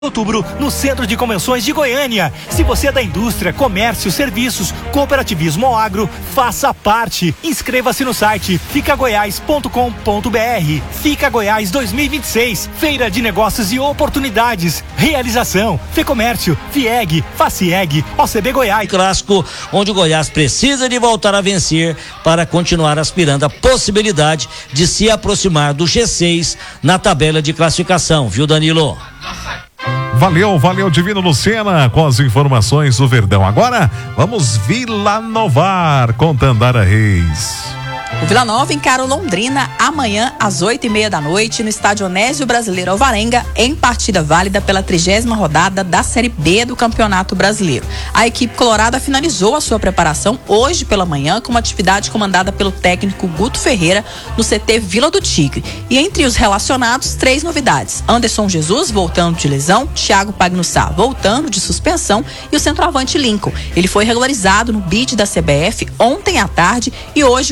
Outubro, no Centro de Convenções de Goiânia. Se você é da indústria, comércio, serviços, cooperativismo ou agro, faça parte. Inscreva-se no site ficagoiás.com.br. Fica Goiás 2026, Feira de Negócios e Oportunidades. Realização: Fecomércio, FIEG, Facieg, OCB Goiás. Clássico, onde o Goiás precisa de voltar a vencer para continuar aspirando a possibilidade de se aproximar do G6 na tabela de classificação, viu, Danilo? Valeu, Divino Lucena, com as informações do Verdão. Agora, vamos Vila Novar com Tandara Reis. O Vila Nova encara o Londrina amanhã às 8h30 da noite no estádio Onésio Brasileiro Alvarenga, em partida válida pela 30ª rodada da Série B do Campeonato Brasileiro. A equipe colorada finalizou a sua preparação hoje pela manhã com uma atividade comandada pelo técnico Guto Ferreira no CT Vila do Tigre. E entre os relacionados, 3 novidades: Anderson Jesus voltando de lesão, Thiago Pagnussá voltando de suspensão e o centroavante Lincoln. Ele foi regularizado no BID da CBF ontem à tarde e hoje